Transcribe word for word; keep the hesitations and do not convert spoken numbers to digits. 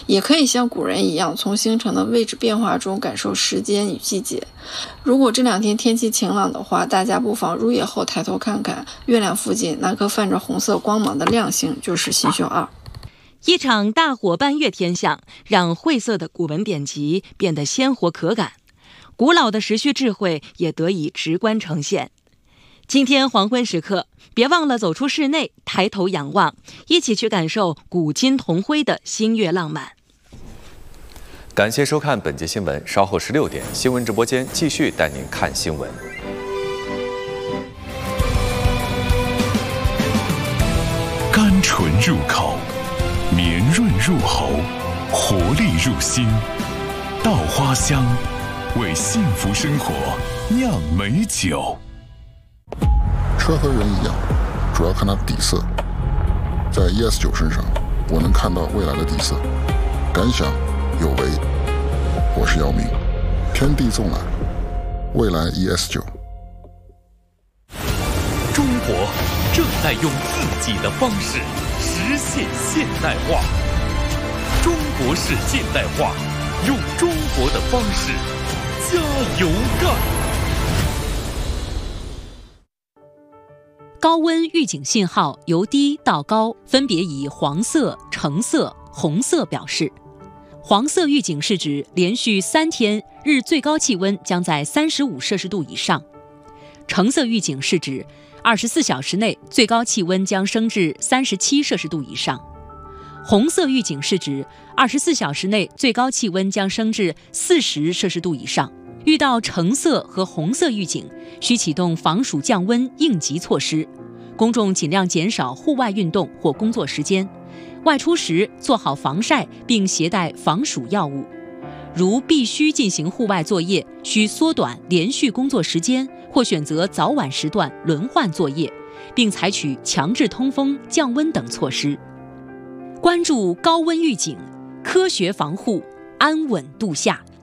也可以像古人一样，从星辰的位置变化中感受时间与季节。如果这两天天气晴朗的话，大家不妨入夜后抬头看看月亮附近那颗泛着红色光芒的亮星，就是星宿二。 一场大火伴月天象，让晦涩的古文典籍变得鲜活可感，古老的时序智慧也得以直观呈现。今天黄昏时刻，别忘了走出室内，抬头仰望，一起去感受古今同辉的星月浪漫。 感谢收看本节新闻，稍后十六点，新闻直播间继续带您看新闻。 甘醇入口，绵润入喉，活力入心。稻花香，为幸福生活酿美酒。 车和人一样，主要看它底色。在 E S 九 身上，我能看到未来的底色。感想有为，我是姚明。天地纵览，未来 E S 九。 中国正在用自己的方式实现现代化。中国式现代化，用中国的方式加油干！ 高温预警信号由低到高分别以黄色、橙色、红色表示。黄色预警是指连续三天日最高气温将在三十五摄氏度以上。橙色预警是指二十四小时内最高气温将升至三十七摄氏度以上。红色预警是指二十四小时内最高气温将升至四十摄氏度以上。遇到橙色和红色预警，需启动防暑降温应急措施。公众尽量减少户外运动或工作时间，外出时做好防晒并携带防暑药物。如必须进行户外作业，需缩短连续工作时间或选择早晚时段轮换作业，并采取强制通风、降温等措施。关注高温预警，科学防护，安稳度夏。